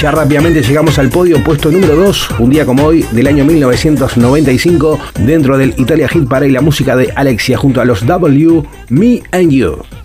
Ya rápidamente llegamos al podio, puesto número 2, un día como hoy, del año 1995, dentro del Italia Hit Parade, la música de Alexia junto a los W, Me and You.